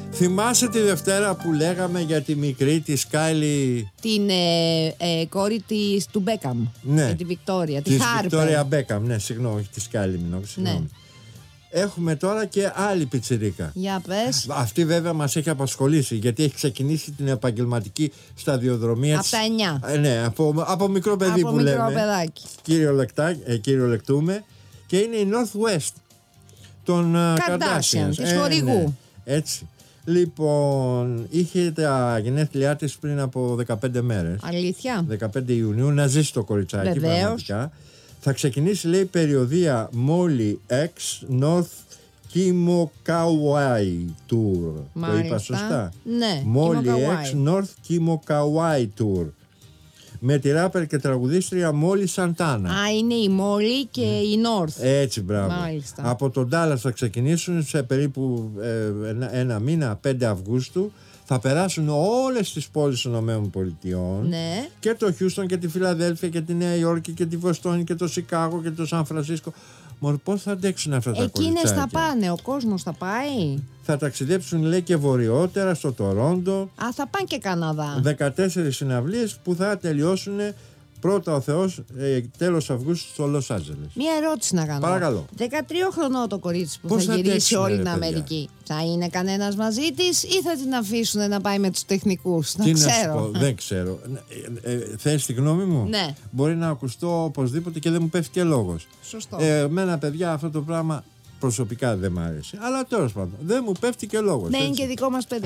Θυμάσαι τη Δευτέρα που λέγαμε για τη μικρή τη Σκάιλι? Την κόρη του Μπέκαμ. Ναι. Τη Βικτόρια. Τη Βικτόρια Μπέκαμ. Ναι, συγγνώμη, όχι τη Σκάιλι. Ναι. Έχουμε τώρα και άλλη πιτσιρίκα. Για πες. Αυτή βέβαια μας έχει απασχολήσει, γιατί έχει ξεκινήσει την επαγγελματική σταδιοδρομία Από τα 9. Ναι, από μικρό παιδί από που μικρό λέμε. Παιδάκι. Κυριολεκτούμε. Και είναι η Northwest των Kardashians. Της χορηγού. Ναι, έτσι. Λοιπόν, είχε τα γενέθλιά της πριν από 15 μέρες. Αλήθεια. 15 Ιουνίου, να ζήσει το κοριτσάκι. Βεβαίως. Πραγματικά. Θα ξεκινήσει, λέει, περιοδία Molly X North Kimo-Kauai Tour. Μάλιστα. Το είπα σωστά? Ναι. Molly X North Kimo-Kauai Tour. Με τη ράπερ και τραγουδίστρια Μόλι Σαντάνα. Α, είναι η Μόλι και η North. Έτσι, μπράβο. Μάλιστα. Από τον Ντάλλας θα ξεκινήσουν σε περίπου ένα μήνα, 5 Αυγούστου. Θα περάσουν όλες τις πόλεις των ΗΠΑ. Ναι. Και το Χιούστον και τη Φιλαδέλφια και τη Νέα Υόρκη και τη Βοστόνη και το Σικάγο και το Σαν Φρανσίσκο. Μόνο πώς θα αντέξουν αυτά τα κοριτσάκια? Εκείνες θα πάνε, ο κόσμος θα πάει. Θα ταξιδέψουν, λέει, και βορειότερα στο Τορόντο. Α, θα πάνε και Καναδά. 14 συναυλίες που θα τελειώσουν πρώτα ο Θεός τέλος Αυγούστου στο Λος Άντζελες. Μία ερώτηση να κάνω. Παρακαλώ. 13 χρονών το κορίτσι που Πώς θα θα γυρίσει αντέξουνε, όλη ρε, την παιδιά? Αμερική. Θα είναι κανένας μαζί της ή θα την αφήσουν να πάει με τους τεχνικούς? Τι Δεν να σου ξέρω. πω, δεν ξέρω. Θες τη γνώμη μου? Ναι. Μπορεί να ακουστώ οπωσδήποτε και δεν μου πέφτει και λόγος. Σωστό. Εμένα, παιδιά, αυτό το πράγμα προσωπικά δεν μ' άρεσε. Αλλά τέλος πάντων, δεν μου πέφτει και λόγος. Ναι, είναι έτσι. και δικό μας παιδί.